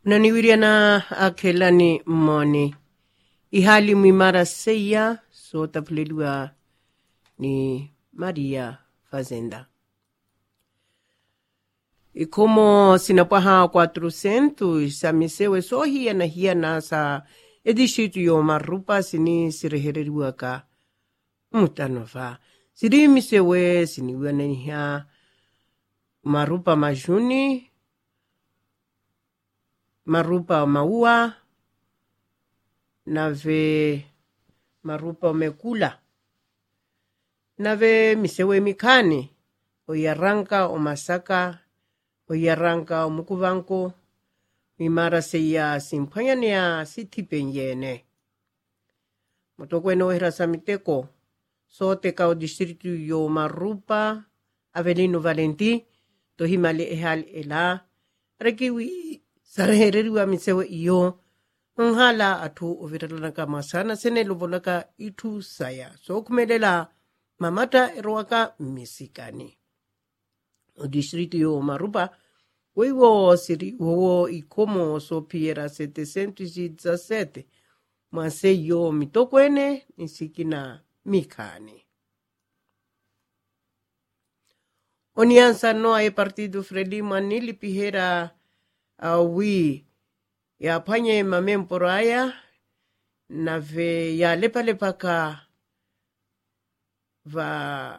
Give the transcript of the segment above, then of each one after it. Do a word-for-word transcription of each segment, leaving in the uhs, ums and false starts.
Unaniwiria na akelani moni. Ihali mwimara seya so tapulelua ni Maria Fazenda. Ikomo sinapaha quatrocentos sa misewe so hiya na hiya na sa edishitu yo marupa sini sirehererua ka mutanova. Siri misewe siniwa na hiya marupa majuni, marupa maua, nave marupa mekula, nave misewe mikani, oyaranka o masaka, oyaranka o mukuvanko, mimara seya simpanyania sitipenyene. Motokweno hera samiteko, so teka o distritu yo marupa, Avelino Valenti, tohimale ehal ela, rekiwi sarehereriwa misewe iyo, nghala atu oviralaka masana sene lovolaka itu saya. So kumelela mamata eroaka misikani. O distrito yo marupa, wewo siri wowo ikomo so piera setecentos e dezessete, mase yo mitokwene nisikina mikani. Oniansa no e partido Frelimo anili pihera awi ya panye mamemporo aya na ve ya lepa lepa ka va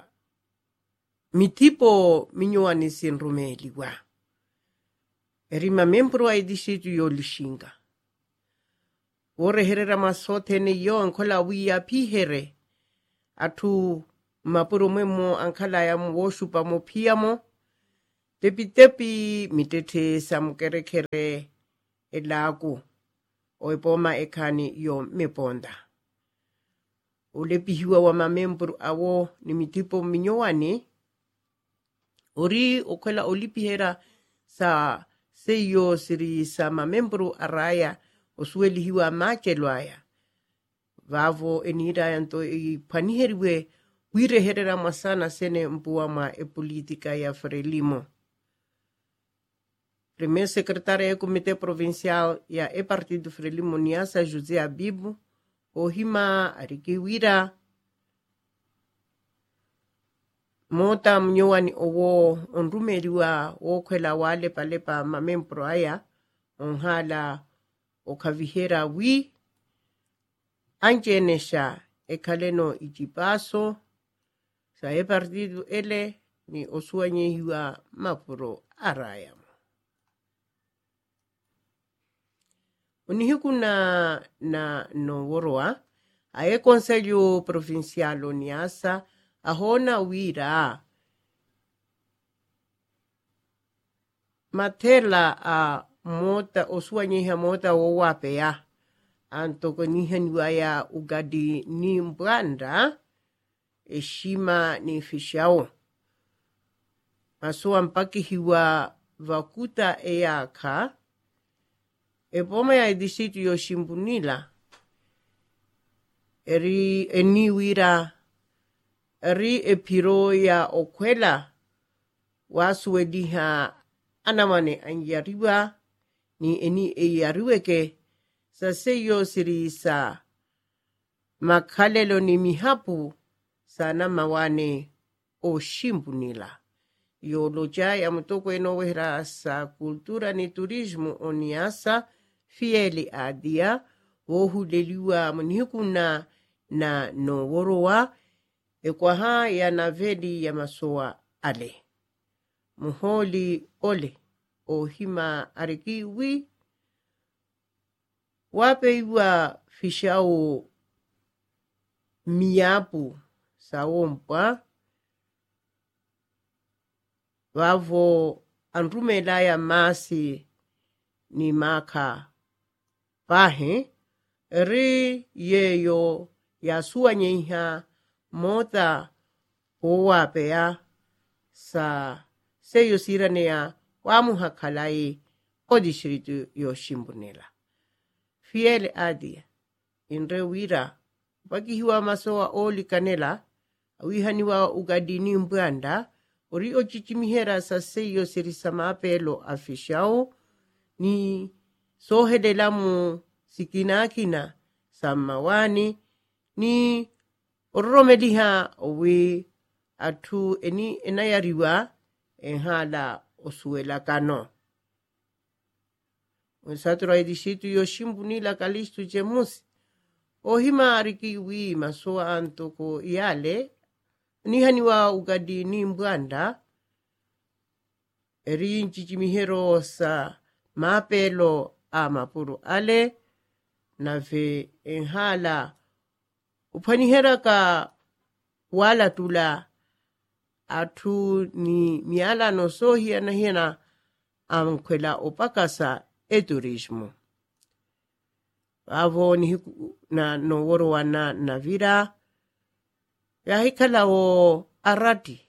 mitipo minyoani sinrumeli wa. Eri mamemporo ay disitu yo lishinga. Ore herera masote ne yo ankola awi ya pihere atu mapuro mwemo ankala ya mwoshu pa mo piyamo, tepi tepi mitete sa mkerekere elagu, oipoma ekani yo meponda. Ulepihiwa wa mamembru awo ni mitipo minyowani, ori okwela olipihera sa seyo siri sa mamembru araya osuelihiwa machelwaya. Vavo enira yanto ipaniheriwe wire herera masana sene mpuama e politika ya Frelimo. Primeiro secretário e Comitê Provincial ya e Partido Frelimo Niasa José Abibu, Ohima Arikiwira, Mota Mnyowani owo onrumeriwa okwela wale palepa mamempro aya, onhala okavihera wi, anjenesha ekaleno ijipaso, sa e partido ele ni osuanyehiwa mapuro araya. Unihiku na, na no woroa, ae Conselho Provincial o Niasa, ahona wira matela a mota osuanyeha mota wawapea, antoko nihaniwaya ugadi ni mbanda, eshima ni fishao. Masua mpaki hiwa vakuta eyaka, epoma ya edisitu yo shimbunila, eri eniwira, eri epiro ya okwela, wasuwediha anamane anjariwa, ni eni eyariweke, sa seyo siri sa makalelo ni mihapu, sana mawane o shimbunila. Yo loja ya mutoko eno wehra sa kultura ni turismo o Niasa, fieli adia, wohu leliwa mnihiku na, na no worowa, e kwa ha ya naveli ya masoa ale. Muholi ole, o hima arikiwi, wape iwa fishao miapu, saompa, wavo anrumela ya masi ni maka pahe, ri yeyo ya suanyeha mota owapea sa seyo siranea wamuhakalai o distritu yo shimbunela. Fiele adia, inre wira, wakihiwa masoa oli kanela, awihaniwa ugadini mbanda, ori o chichimihera sa seyo siri sama apelo afishao ni sohedelamu sikinakina samawani ni oromediha owi atu eni enayariwa enhala osuela kano. Unsatura edisitu yoshimbu la kalistu jemusi. Ohima ariki wi masoa antoko iale. Nihaniwa ugadi ni mbwanda. Eri nchichimihero sa mapelo a mapuru ale. Nave enhala upanihera ka wala tula atu ni miala no sohia na hiena amkwela opakasa e turismo. Avo ni na no woro wana na vira ya hikala o arati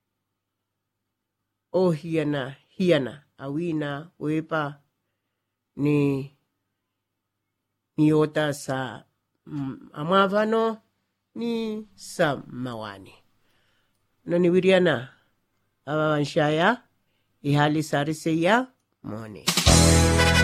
o hiena hiena awina wepa ni ni ota sa mm, amavano ni sa mawani. Nani wiriana awawanshaya ihali sarisi ya mone.